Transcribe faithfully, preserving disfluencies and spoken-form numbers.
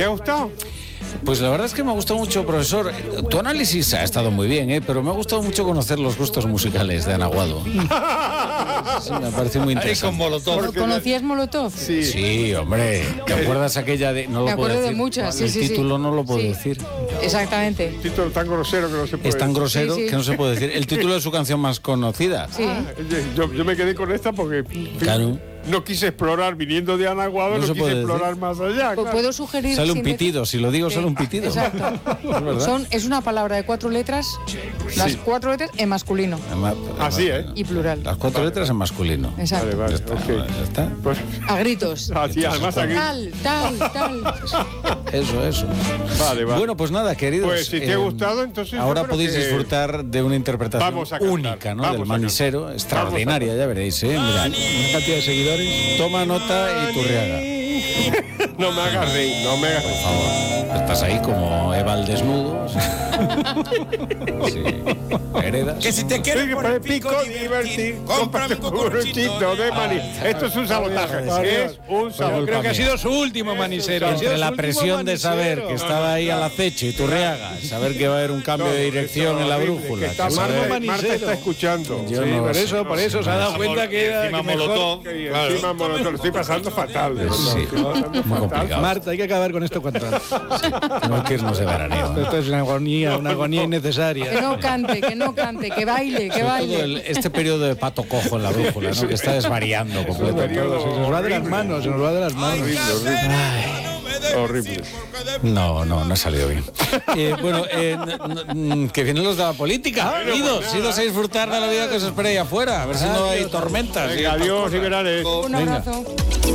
¿Te ha gustado? Pues la verdad es que me ha gustado mucho, profesor. Tu análisis ha estado muy bien, ¿eh? Pero me ha gustado mucho conocer los gustos musicales de Ana Guado. Sí, me ha parecido muy interesante. Ahí con Molotov. ¿Conocías Molotov? Sí. Sí, hombre. ¿Te acuerdas aquella de...? No lo Me puedo acuerdo de decir. muchas, sí, El sí, sí. título no lo puedo Sí. decir. Exactamente. Un título tan grosero que no se puede Es tan decir. grosero Sí, sí. que no se puede decir. El título de su canción más conocida. Sí. Oye, Yo, yo me quedé con esta porque Claro. no quise explorar, viniendo de Ana Guado, No no, se quise puede explorar más allá. Pues claro. puedo sugerir... Sale un sin decir- pitido. Si lo digo, Sí, sale un pitido. Exacto. Es verdad. Son, es una palabra de cuatro letras, las Sí. cuatro letras en masculino Además- Así, ¿eh? y plural. Las cuatro letras en masculino. Exacto. Vale, vale, Ya está, ok. ya está. Pues, A gritos. así, además aquí. Tal, tal, tal. Eso, eso. Vale, vale. Bueno, pues nada, queridos. Pues si te ha eh, gustado, entonces yo Ahora creo podéis que disfrutar de una interpretación vamos a cantar, única, ¿no? vamos Del a manisero, cantar. extraordinaria, ya veréis, ¿eh? Mira, una cantidad de seguidores. Toma nota y Turriaga. No me hagas reír, no me hagas Por reír. favor. Estás ahí como Eva al desnudo. Sí. Heredas. Que si te Sí, quieres que por por el pico divertir, cómprate un cucuruchito de maní. Esto es un sabotaje. Es un Yo sabotaje. creo que ha sido su último manisero. ha sido Entre su la último presión de saber manisero. que estaba ahí al acecho y Turriaga, saber que va a haber un cambio de dirección en la brújula. Que está que Marta, saber- manisero. Marta está escuchando. Yo Sí, no por sé. eso, por eso se ha dado cuenta que era Encima que mejor- Molotov. Y Claro. encima Molotov, lo estoy pasando fatal. de verdad, Sí, estoy pasando muy fatal. complicado. Marta, hay que acabar con esto cuanto antes. Tenemos que irnos de veraneo. ¿eh? Esto es una agonía, una agonía Que innecesaria. no cante, que no cante, que baile, que Sobre todo baile. el- este periodo de pato cojo en la brújula, ¿no? Que está desvariando completamente. periodo Se nos va de las horrible. manos, se nos va de las manos. Horrible, horrible. Horrible. No, no, no ha salido bien. Eh, bueno, eh, n- n- que vienen los de la política. Idos, idos a disfrutar de la vida que os espera ahí afuera. A ver si no hay tormentas. Venga, adiós y verás. Un Venga. abrazo.